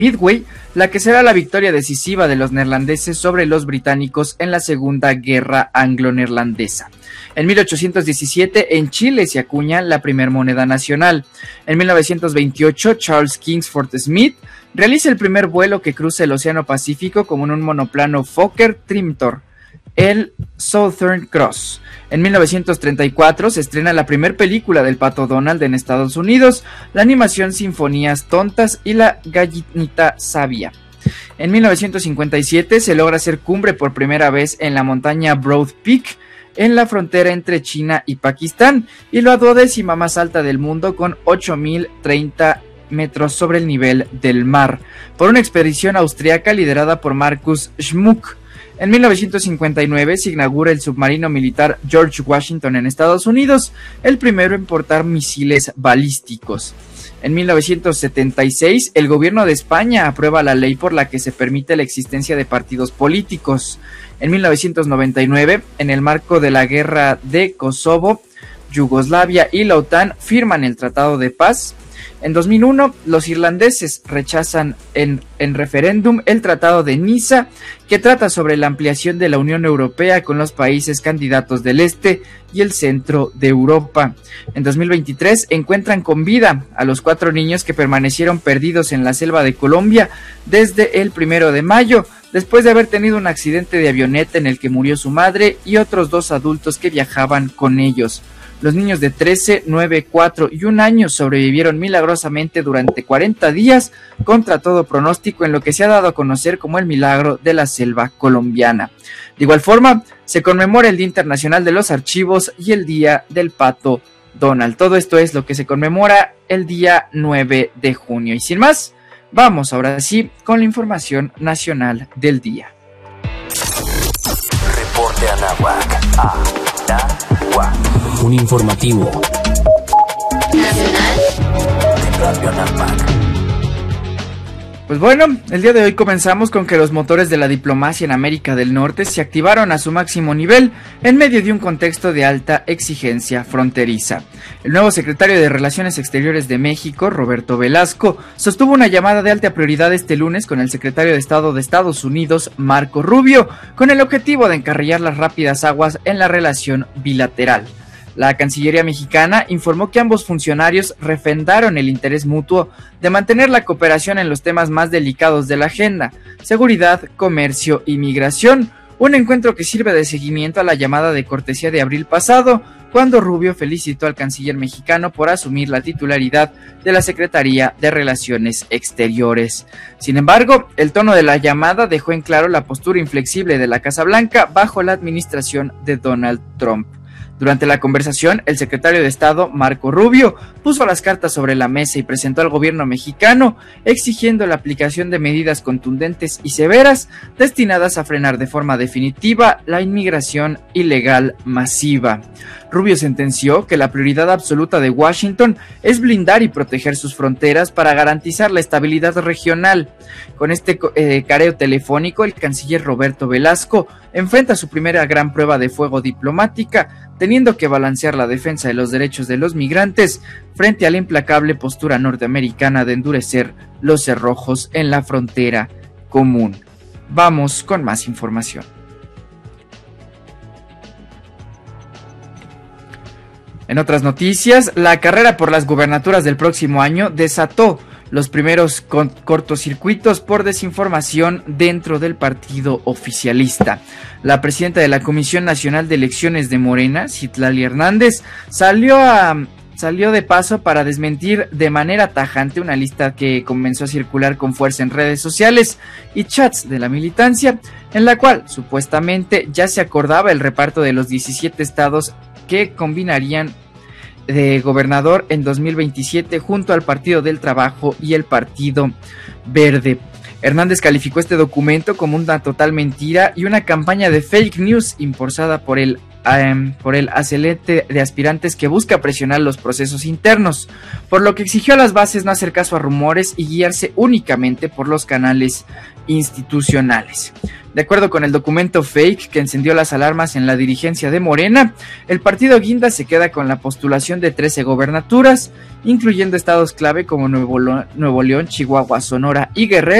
Midway, la que será la victoria decisiva de los neerlandeses sobre los británicos en la Segunda Guerra Anglo-Neerlandesa. En 1817, en Chile se acuña la primera moneda nacional. En 1928, Charles Kingsford Smith realiza el primer vuelo que cruza el Océano Pacífico como en un monoplano Fokker Trimitor, el Southern Cross. En 1934 se estrena la primera película del Pato Donald en Estados Unidos, la animación Sinfonías Tontas y la Gallinita Sabia. En 1957 se logra hacer cumbre por primera vez en la montaña Broad Peak, en la frontera entre China y Pakistán, y la 12ª más alta del mundo con 8.030 metros sobre el nivel del mar, por una expedición austriaca liderada por Marcus Schmuck. En 1959 se inaugura el submarino militar George Washington en Estados Unidos, el primero en portar misiles balísticos. En 1976, el gobierno de España aprueba la ley por la que se permite la existencia de partidos políticos. En 1999, en el marco de la guerra de Kosovo, Yugoslavia y la OTAN firman el Tratado de Paz. En 2001, los irlandeses rechazan en referéndum el Tratado de Niza, que trata sobre la ampliación de la Unión Europea con los países candidatos del este y el centro de Europa. En 2023, encuentran con vida a los 4 niños que permanecieron perdidos en la selva de Colombia desde el 1 de mayo, después de haber tenido un accidente de avioneta en el que murió su madre y otros 2 adultos que viajaban con ellos. Los niños de 13, 9, 4 y 1 año sobrevivieron milagrosamente durante 40 días contra todo pronóstico en lo que se ha dado a conocer como el milagro de la selva colombiana. De igual forma, se conmemora el Día Internacional de los Archivos y el Día del Pato Donald. Todo esto es lo que se conmemora el día 9 de junio. Y sin más, vamos ahora sí con la información nacional del día. Reporte Anáhuac. Un informativo nacional de Radio Anáhuac. Pues bueno, el día de hoy comenzamos con que los motores de la diplomacia en América del Norte se activaron a su máximo nivel en medio de un contexto de alta exigencia fronteriza. El nuevo secretario de Relaciones Exteriores de México, Roberto Velasco, sostuvo una llamada de alta prioridad este lunes con el secretario de Estado de Estados Unidos, Marco Rubio, con el objetivo de encarrilar las rápidas aguas en la relación bilateral. La Cancillería mexicana informó que ambos funcionarios refrendaron el interés mutuo de mantener la cooperación en los temas más delicados de la agenda: seguridad, comercio y migración, un encuentro que sirve de seguimiento a la llamada de cortesía de abril pasado, cuando Rubio felicitó al canciller mexicano por asumir la titularidad de la Secretaría de Relaciones Exteriores. Sin embargo, el tono de la llamada dejó en claro la postura inflexible de la Casa Blanca bajo la administración de Donald Trump. Durante la conversación, el secretario de Estado, Marco Rubio, puso las cartas sobre la mesa y presentó al gobierno mexicano exigiendo la aplicación de medidas contundentes y severas destinadas a frenar de forma definitiva la inmigración ilegal masiva. Rubio sentenció que la prioridad absoluta de Washington es blindar y proteger sus fronteras para garantizar la estabilidad regional. Con este careo telefónico, el canciller Roberto Velasco enfrenta su primera gran prueba de fuego diplomática, teniendo que balancear la defensa de los derechos de los migrantes frente a la implacable postura norteamericana de endurecer los cerrojos en la frontera común. Vamos con más información. En otras noticias, la carrera por las gubernaturas del próximo año desató los primeros cortocircuitos por desinformación dentro del partido oficialista. La presidenta de la Comisión Nacional de Elecciones de Morena, Citlali Hernández, salió de paso para desmentir de manera tajante una lista que comenzó a circular con fuerza en redes sociales y chats de la militancia, en la cual supuestamente ya se acordaba el reparto de los 17 estados que combinarían de gobernador en 2027 junto al Partido del Trabajo y el Partido Verde. Hernández calificó este documento como una total mentira y una campaña de fake news impulsada por el acelete de aspirantes que busca presionar los procesos internos, por lo que exigió a las bases no hacer caso a rumores y guiarse únicamente por los canales institucionales. De acuerdo con el documento fake que encendió las alarmas en la dirigencia de Morena, el partido Guinda se queda con la postulación de 13 gobernaturas, incluyendo estados clave como Nuevo León, Chihuahua, Sonora y Guerrero,